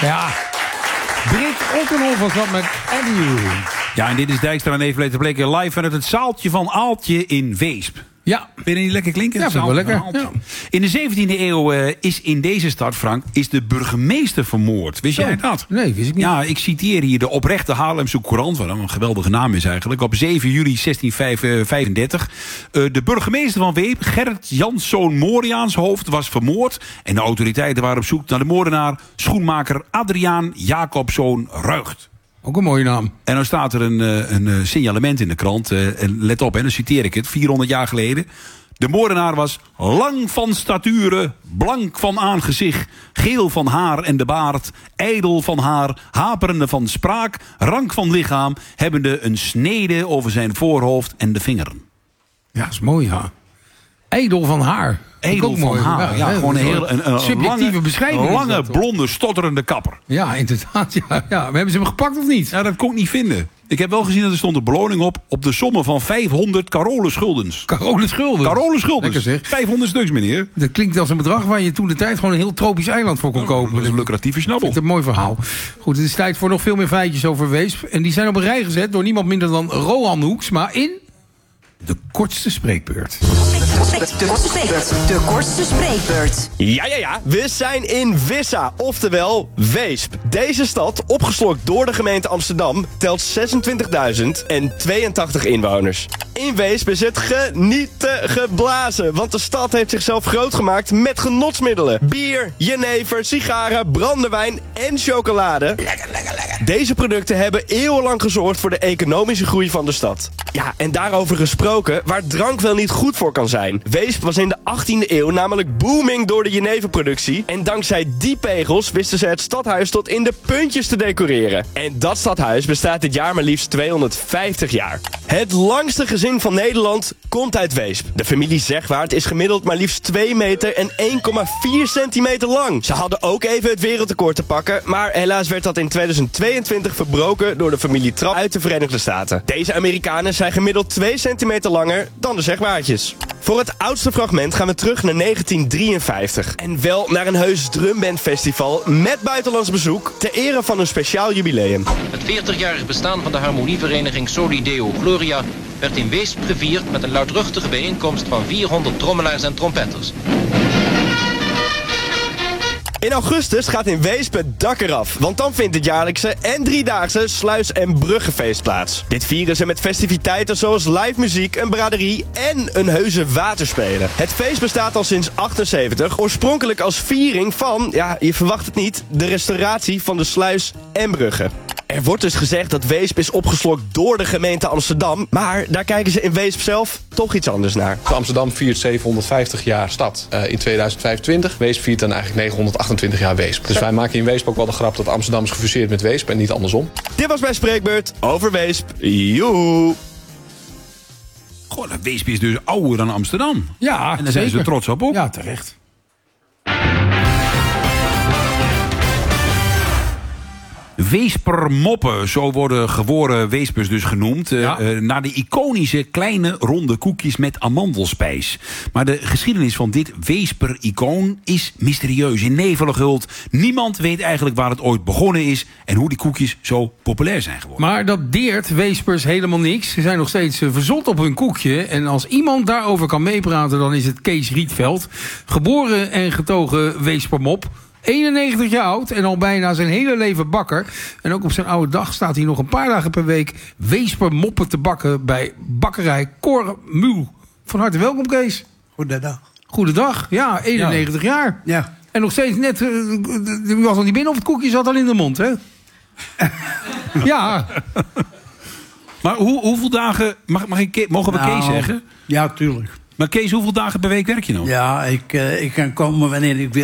Ja. Britt Ottenhoff was dat met Eddie. Ja, en dit is Dijkstra en Evenleed te Bleken live vanuit het zaaltje van Aaltje in Weesp. Ja. Vind je niet lekker klinken? Ja, vind ik wel lekker. Ja. In de 17e eeuw is in deze stad, Frank, is de burgemeester vermoord. Wist jij dat? Nee, wist ik niet. Ja, ik citeer hier de oprechte Haarlemse Courant, wat een geweldige naam is eigenlijk. Op 7 juli 1635. De burgemeester van Weesp, Gerrit Janszoon Moriaanshoofd, was vermoord. En de autoriteiten waren op zoek naar de moordenaar, schoenmaker Adriaan Jacobzoon Ruigt. Ook een mooie naam. En dan staat er een signalement in de krant. En let op, dan citeer ik het. 400 jaar geleden. De moordenaar was lang van stature, blank van aangezicht, geel van haar en de baard, ijdel van haar, haperende van spraak, rank van lichaam, hebbende een snede over zijn voorhoofd en de vingeren. Ja, dat is mooi, ja. Ijdel van haar. Edel van mooi. haar. Ja, gewoon een hele subjectieve beschrijving. Lange, blonde, stotterende kapper. Ja, inderdaad. Ja. Maar hebben ze hem gepakt of niet? Ja, dat kon ik niet vinden. Ik heb wel gezien dat er stond een beloning op de sommen van 500 Carolus-guldens. Carolus-gulden? Carolus-guldens. Lekker zeg. 500 stuks, meneer. Dat klinkt als een bedrag waar je toen de tijd gewoon een heel tropisch eiland voor kon kopen. Dat is een lucratieve snabbel. Dat is een mooi verhaal. Goed, het is tijd voor nog veel meer feitjes over Weesp. En die zijn op een rij gezet door niemand minder dan Rohan Hoeksma in de kortste spreekbeurt. De kortste spreekbeurt. Ja. We zijn in Wissa, oftewel Weesp. Deze stad, opgeslokt door de gemeente Amsterdam, telt 26.082 inwoners. In Weesp is het genieten geblazen, want de stad heeft zichzelf groot gemaakt met genotsmiddelen. Bier, jenever, sigaren, brandewijn en chocolade. Lekker. Deze producten hebben eeuwenlang gezorgd voor de economische groei van de stad. Ja, en daarover gesproken, waar drank wel niet goed voor kan zijn. Weesp was in de 18e eeuw namelijk booming door de jeneverproductie. En dankzij die pegels wisten ze het stadhuis tot in de puntjes te decoreren. En dat stadhuis bestaat dit jaar maar liefst 250 jaar. Het langste gezin van Nederland komt uit Weesp. De familie Zegwaard is gemiddeld maar liefst 2 meter en 1,4 centimeter lang. Ze hadden ook even het wereldrecord te pakken, maar helaas werd dat in 2022 verbroken door de familie Trapp uit de Verenigde Staten. Deze Amerikanen zijn gemiddeld 2 centimeter langer dan de Zegwaardjes. Voor het oudste fragment gaan we terug naar 1953. En wel naar een heus drumbandfestival met buitenlands bezoek ter ere van een speciaal jubileum. Het 40-jarig bestaan van de harmonievereniging Soli Deo Gloria werd in Weesp gevierd met een luidruchtige bijeenkomst van 400 trommelaars en trompetters. In augustus gaat in Weesp het dak eraf, want dan vindt het jaarlijkse en 3-daagse Sluis- en Bruggenfeest plaats. Dit vieren ze met festiviteiten zoals live muziek, een braderie en een heuse waterspelen. Het feest bestaat al sinds 78, oorspronkelijk als viering van, ja, je verwacht het niet, de restauratie van de sluis en bruggen. Er wordt dus gezegd dat Weesp is opgeslokt door de gemeente Amsterdam, maar daar kijken ze in Weesp zelf toch iets anders naar. Amsterdam viert 750 jaar stad in 2025. Weesp viert dan eigenlijk 928 jaar Weesp. Dus wij maken in Weesp ook wel de grap dat Amsterdam is gefuseerd met Weesp en niet andersom. Dit was mijn spreekbeurt over Weesp. Joehoe! Goh, dat Weesp is dus ouder dan Amsterdam. Ja, en daar zijn ze trots op ook. Ja, terecht. Weespermoppen, zo worden geboren Weespers dus genoemd. Naar de iconische kleine ronde koekjes met amandelspijs. Maar de geschiedenis van dit Weesper-icoon is mysterieus, in nevel gehuld. Niemand weet eigenlijk waar het ooit begonnen is en hoe die koekjes zo populair zijn geworden. Maar dat deert Weespers helemaal niks. Ze zijn nog steeds verzot op hun koekje. En als iemand daarover kan meepraten, dan is het Kees Rietveld. Geboren en getogen Weespermop. 91 jaar oud en al bijna zijn hele leven bakker. En ook op zijn oude dag staat hij nog een paar dagen per week Weespermoppen te bakken bij bakkerij Kormuul. Van harte welkom, Kees. Goedendag. Goedendag. Ja, 91 jaar. Ja. En nog steeds net, u was al niet binnen of het koekje zat al in de mond, hè? Ja. Maar hoeveel dagen, mogen we Kees zeggen? Ja, tuurlijk. Maar Kees, hoeveel dagen per week werk je nou? Ja, ik kan komen wanneer ik wil.